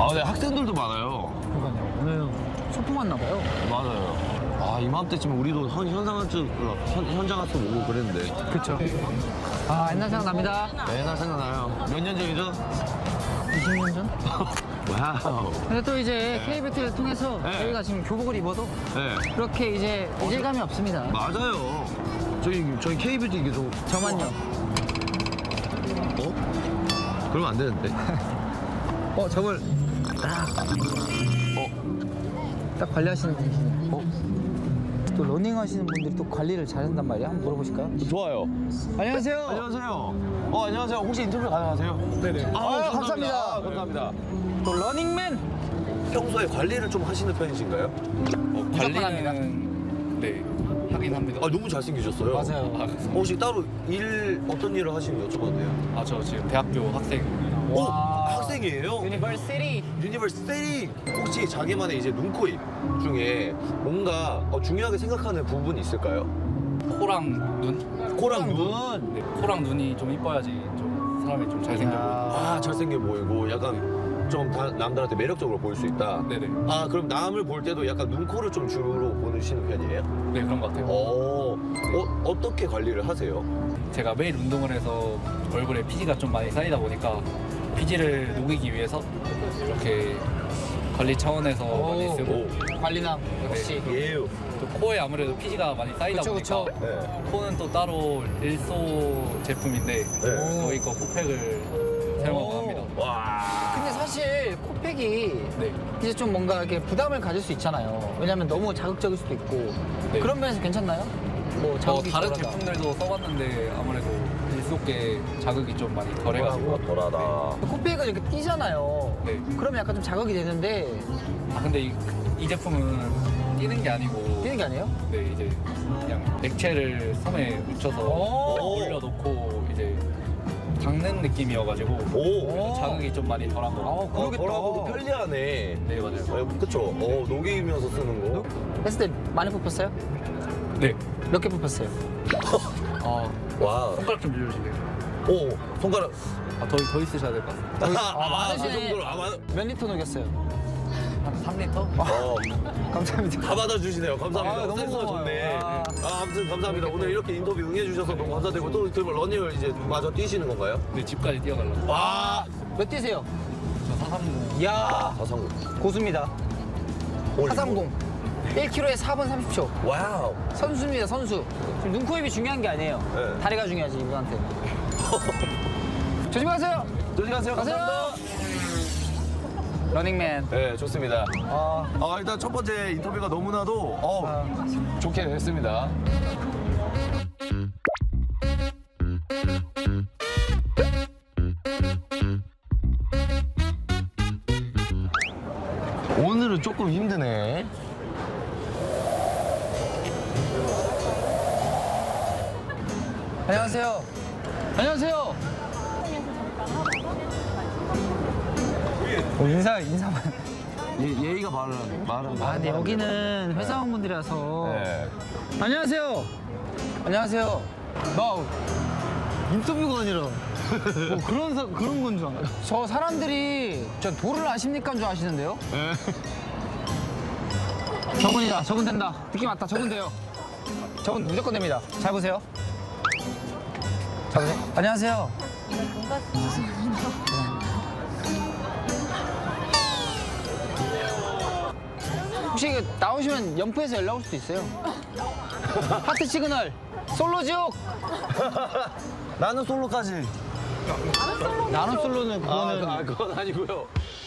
아, 네, 학생들도 많아요. 그러니까요. 오늘 소풍 왔나 봐요. 맞아요. 아, 이맘때쯤에 우리도 현장 가서 오고 그랬는데. 그렇죠. 아, 옛날 생각납니다. 옛날 생각나요. 몇 년 전이죠? 20년 전? 와우. 근데 또 이제 K배틀을 통해서 네. 저희가 지금 교복을 입어도 네. 그렇게 이제 이질감이 없습니다. 맞아요. 저희 K뷰티 이게 좀. 저만요. 어? 그러면 안 되는데. 저걸. 딱 관리하시는 분이시네. 또 러닝 하시는 분들이 또 관리를 잘한단 말이야. 한번 물어보실까요? 좋아요. 안녕하세요. 안녕하세요. 안녕하세요. 혹시 인터뷰 가능하세요? 네네. 감사합니다. 감사합니다. 또 러닝맨. 평소에 관리를 좀 하시는 편이신가요? 관리는 네 하긴 합니다. 아, 너무 잘생기셨어요. 맞아요. 혹시 따로 어떤 일을 하시면 여쭤봐도 돼요? 저 지금 대학교 학생. 오! 학생이에요? 유니버시티. 유니버시티! 혹시 자기만의 이제 눈코입 중에 뭔가 중요하게 생각하는 부분이 있을까요? 코랑 눈? 코랑 눈? 네, 코랑 눈이 좀 이뻐야지 좀 사람이 좀 잘생겨 보여요. 아, 잘생겨 보이고 약간 좀 남들한테 매력적으로 보일 수 있다? 네네. 아, 그럼 남을 볼 때도 약간 눈, 코를 좀 주로 보시는 편이에요? 네 그런 것 같아요. 어떻게 관리를 하세요? 제가 매일 운동을 해서 얼굴에 피지가 좀 많이 쌓이다 보니까 피지를 녹이기 위해서 이렇게 관리 차원에서 많이 쓰고 관리남 역시. 예. 또 코에 아무래도 피지가 많이 쌓이다 그쵸, 보니까 그쵸. 네. 코는 또 따로 일소 제품인데 네. 저희 거 코팩을 사용하고 합니다. 와. 근데 사실 코팩이 네. 이제 좀 뭔가 이렇게 부담을 가질 수 있잖아요. 왜냐면 너무 자극적일 수도 있고. 네. 그런 면에서 괜찮나요? 뭐 자극이 다른 덜하다. 제품들도 써봤는데 아무래도 일속에 자극이 좀 많이 덜해가지고. 덜하다. 코팩은 이렇게 띄잖아요. 네. 그러면 약간 좀 자극이 되는데 근데 이 제품은 뛰는 게 아니고 뛰는 게 아니에요? 네 이제 그냥 액체를 손에 묻혀서 오. 올려놓고 이제 닦는 느낌이어가지고 오. 자극이 좀 많이 덜한 거. 그러겠다. 덜하고도 편리하네. 네 맞아요. 그쵸? 녹이면서 쓰는 거. 했을 때 많이 뽑혔어요? 네. 몇 개 뽑혔어요? 와. 손가락 좀 빌려주실래요? 오, 손가락. 더 있으셔야 될 것 같아요. 많으시네. 그 정도로 몇 리터 녹였어요? 한 3리터? 감사합니다. 다 받아주시네요. 감사합니다. 아, 너무 센스가 고마워요. 좋네. 아. 아무튼 감사합니다. 오늘 이렇게 인터뷰 응해주셔서 너무 감사드리고 또 그러면 러닝을 이제 마저 뛰시는 건가요? 네 집까지 뛰어가려고. 와. 몇 뛰세요? 저 430. 이야, 가상구. 고수입니다. 430. 1km에 4분 30초. 와우. 선수입니다, 선수. 지금 눈, 코, 입이 중요한 게 아니에요. 네. 다리가 중요하지, 이분한테. 조심하세요. 조심하세요. 가세요. 감사합니다. 러닝맨. 네, 좋습니다. 아, 일단 첫 번째 인터뷰가 너무나도 좋게 됐습니다. 오늘은 조금 힘드네. 안녕하세요. 안녕하세요. 인사만. 예의가 말은. 아, 근데 여기는 회사원분들이라서. 네. 안녕하세요. 안녕하세요. 나 인터뷰가 아니라 뭐 그런 건 줄 알아요. 저 사람들이 저 도를 아십니까 줄 아시는데요? 네. 저분이다. 저분 된다. 느낌 왔다. 저분 돼요. 저분 무조건 됩니다. 잘 보세요. 잘 보세요. 안녕하세요. 혹시 이거 나오시면 연프에서 연락 올 수도 있어요. 하트 시그널. 솔로 지옥. 나는 솔로까지. 나는 솔로는 그거는 그건 아니고요.